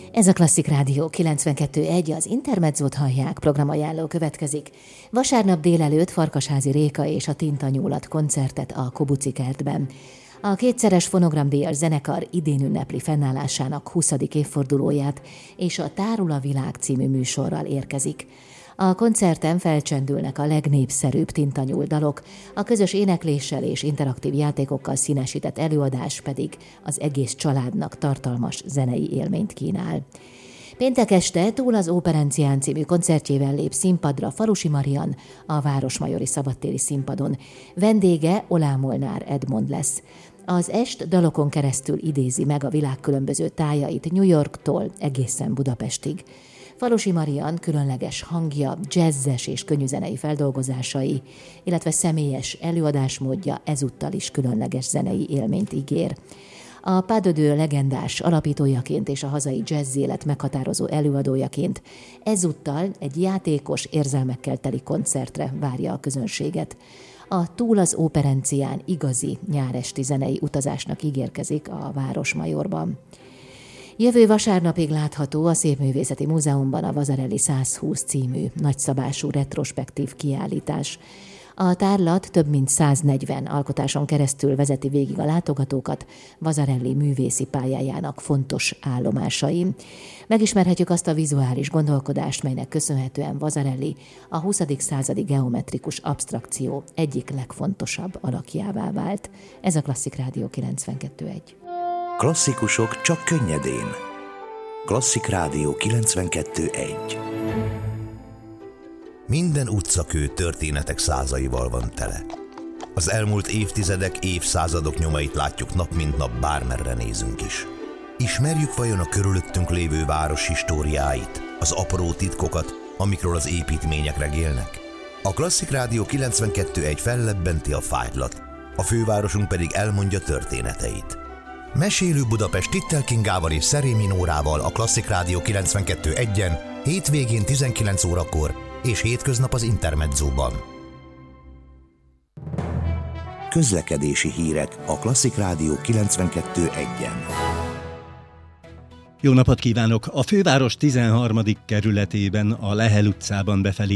Ez a Klasszik Rádió 92.1, az Intermezzót hallják, programajánló következik. Vasárnap délelőtt Farkasházi Réka és a Tintanyúlat koncertet a Kobuci Kertben. A kétszeres fonogramdíjas zenekar idén ünnepli fennállásának 20. évfordulóját, és a Tárul a világ című műsorral érkezik. A koncerten felcsendülnek a legnépszerűbb tintanyúl dalok, a közös énekléssel és interaktív játékokkal színesített előadás pedig az egész családnak tartalmas zenei élményt kínál. Péntek este Túl az Óperencián című koncertjével lép színpadra Falusi Marian a Városmajori Szabadtéri Színpadon. Vendége Oláh Molnár Edmond lesz. Az est dalokon keresztül idézi meg a világ különböző tájait New Yorktól egészen Budapestig. Falusi Marian különleges hangja, jazzes és könnyűzenei feldolgozásai, illetve személyes előadásmódja ezúttal is különleges zenei élményt ígér. A Pas de Deux legendás alapítójaként és a hazai jazz élet meghatározó előadójaként ezúttal egy játékos, érzelmekkel teli koncertre várja a közönséget. A Túl az Óperencián igazi nyáresti zenei utazásnak ígérkezik a Városmajorban. Jövő vasárnapig látható a Szépművészeti Múzeumban a Vasarely 120 című nagyszabású retrospektív kiállítás. A tárlat több mint 140 alkotáson keresztül vezeti végig a látogatókat Vasarely művészi pályájának fontos állomásai. Megismerhetjük azt a vizuális gondolkodást, melynek köszönhetően Vasarely a 20. századi geometrikus absztrakció egyik legfontosabb alakjává vált. Ez a Klasszik Rádió 92.1. Klasszikusok csak könnyedén. Klasszik Rádió 92.1. Minden utcakő történetek százaival van tele. Az elmúlt évtizedek, évszázadok nyomait látjuk nap mint nap, bármerre nézünk is. Ismerjük vajon a körülöttünk lévő város históriáit, az apró titkokat, amikről az építmények regélnek? A Klasszik Rádió 92.1 fellebbenti a fájtlat, a fővárosunk pedig elmondja történeteit. Mesélő Budapest Tittel Kingával és Szerémi Nórával a Klasszik Rádió 92.1-en, hétvégén 19 órakor és hétköznap az Intermezzóban. Közlekedési hírek a Klasszik Rádió 92.1-en. Jó napot kívánok! A főváros 13. kerületében a Lehel utcában befelé